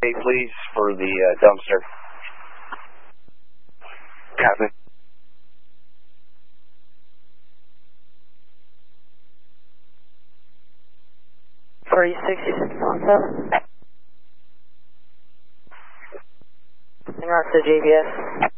please, for the dumpster. Copy. For E6617. In route to JBS.